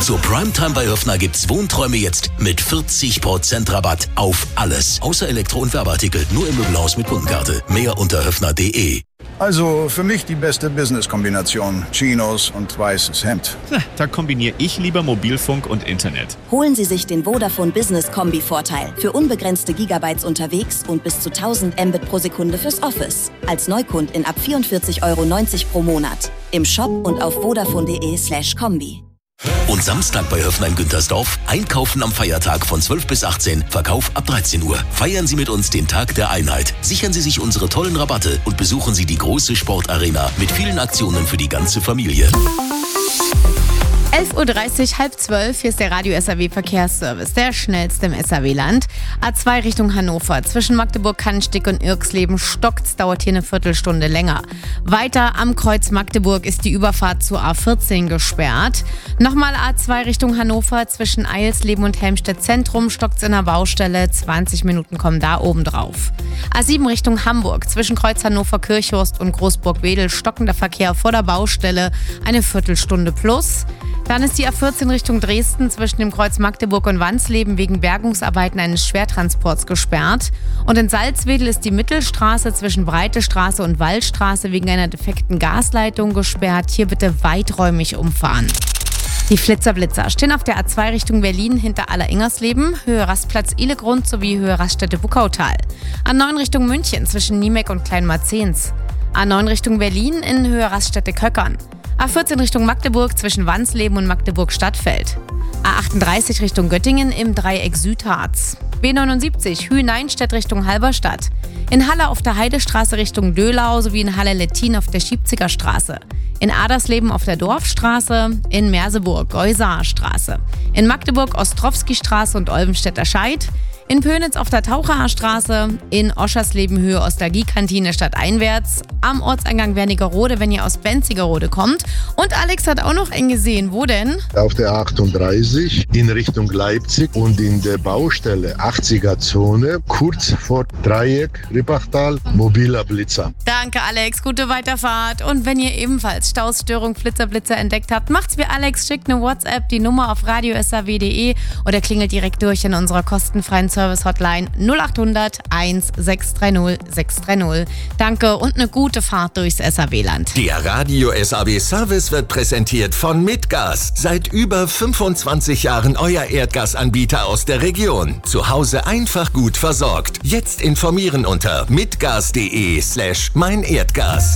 Zur Primetime bei Höffner gibt's Wohnträume jetzt mit 40% Rabatt auf alles. Außer Elektro- und Werbeartikel. Nur im Möbelhaus mit Kundenkarte. Mehr unter höffner.de. Also für mich die beste Business-Kombination. Chinos und weißes Hemd. Da kombiniere ich lieber Mobilfunk und Internet. Holen Sie sich den Vodafone Business Kombi-Vorteil. Für unbegrenzte Gigabytes unterwegs und bis zu 1000 Mbit pro Sekunde fürs Office. Als Neukundin ab 44,90 € pro Monat. Im Shop und auf vodafone.de/kombi. Und Samstag bei Höffner in Güntersdorf. Einkaufen am Feiertag von 12 bis 18. Verkauf ab 13 Uhr. Feiern Sie mit uns den Tag der Einheit. Sichern Sie sich unsere tollen Rabatte und besuchen Sie die große Sportarena mit vielen Aktionen für die ganze Familie. 11:30 Uhr, 11:30. Hier ist der Radio SAW Verkehrsservice, der schnellste im SAW-Land. A2 Richtung Hannover. Zwischen Magdeburg-Cannstatt und Irxleben stockt's, dauert hier eine Viertelstunde länger. Weiter am Kreuz Magdeburg ist die Überfahrt zur A14 gesperrt. Nochmal A2 Richtung Hannover. Zwischen Eilsleben und Helmstedt Zentrum stockt's in der Baustelle. 20 Minuten kommen da oben drauf. A7 Richtung Hamburg. Zwischen Kreuz Hannover-Kirchhorst und Großburg-Wedel stockender Verkehr vor der Baustelle. Eine Viertelstunde plus. Dann ist die A14 Richtung Dresden zwischen dem Kreuz Magdeburg und Wansleben wegen Bergungsarbeiten eines Schwertransports gesperrt. Und in Salzwedel ist die Mittelstraße zwischen Breite Straße und Wallstraße wegen einer defekten Gasleitung gesperrt. Hier bitte weiträumig umfahren. Die Flitzer stehen auf der A2 Richtung Berlin hinter Aller-Ingersleben, Höhe Rastplatz Ihlegrund sowie Höhe Raststätte Buckautal. A9 Richtung München zwischen Niemek und Kleinmarzens. A9 Richtung Berlin in Höhe Raststätte Köckern. A14 Richtung Magdeburg zwischen Wansleben und Magdeburg-Stadtfeld. A38 Richtung Göttingen im Dreieck Südharz. B79 Hühneinstedt Richtung Halberstadt. In Halle auf der Heidestraße Richtung Döhlau sowie in Halle-Lettin auf der Schiebziger Straße. In Adersleben auf der Dorfstraße. In Merseburg Geusaarstraße. In Magdeburg Ostrowski-Straße und Olvenstädter Scheid. In Pönitz auf der Taucherer Straße, in Oschersleben Höhe Ostalgie-Kantine stadteinwärts, am Ortseingang Wernigerode, wenn ihr aus Benzigerode kommt. Und Alex hat auch noch einen gesehen. Wo denn? Auf der 38 in Richtung Leipzig und in der Baustelle 80er-Zone, kurz vor Dreieck, Rippachtal, mobiler Blitzer. Danke Alex, gute Weiterfahrt. Und wenn ihr ebenfalls Stausstörung Blitzer entdeckt habt, macht's wie Alex, schickt eine WhatsApp, die Nummer auf radiosaw.de oder klingelt direkt durch in unserer kostenfreien Service-Hotline 0800 1630 630. Danke und eine gute Fahrt durchs SAW-Land. Der Radio SAW Service wird präsentiert von Mitgas. Seit über 25 Jahren euer Erdgasanbieter aus der Region. Zu Hause einfach gut versorgt. Jetzt informieren unter mitgas.de/meinerdgas.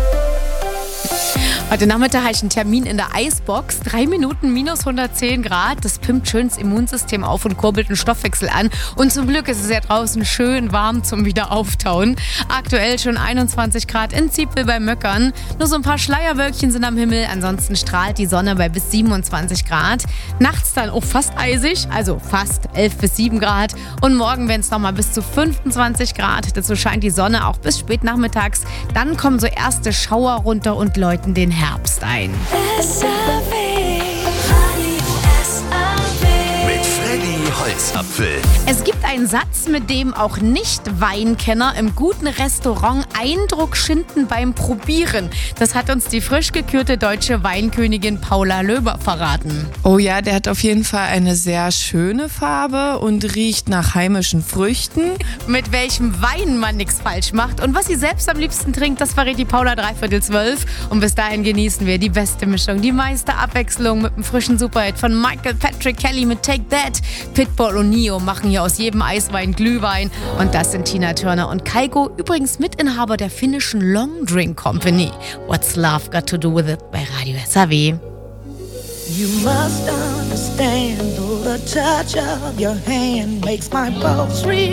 Heute Nachmittag habe ich einen Termin in der Eisbox. 3 Minuten minus 110 Grad. Das pimpt schön das Immunsystem auf und kurbelt den Stoffwechsel an. Und zum Glück ist es ja draußen schön warm zum Wiederauftauen. Aktuell schon 21 Grad in Ziepel bei Möckern. Nur so ein paar Schleierwölkchen sind am Himmel. Ansonsten strahlt die Sonne bei bis 27 Grad. Nachts dann auch fast eisig, also fast 11 bis 7 Grad. Und morgen werden es nochmal bis zu 25 Grad. Dazu scheint die Sonne auch bis spät nachmittags. Dann kommen so erste Schauer runter und läuten den Herbst ein. Mit Freddy Holzapfel. Es gibt einen Satz, mit dem auch Nicht-Weinkenner im guten Restaurant Eindruck schinden beim Probieren. Das hat uns die frisch gekürte deutsche Weinkönigin Paula Löber verraten. Oh ja, der hat auf jeden Fall eine sehr schöne Farbe und riecht nach heimischen Früchten. Mit welchem Wein man nichts falsch macht und was sie selbst am liebsten trinkt, das verrät die Paula 11:45. Und bis dahin genießen wir die beste Mischung, die meiste Abwechslung mit einem frischen Superhit von Michael Patrick Kelly mit Take That. Pitbull und Nio machen hier aus jedem Eiswein Glühwein. Und das sind Tina Turner und Kygo, übrigens Mitinhaber der finnischen Long Drink Company. What's Love Got to Do With It bei Radio SAW. You must understand, though the touch of your hand makes my pulse real.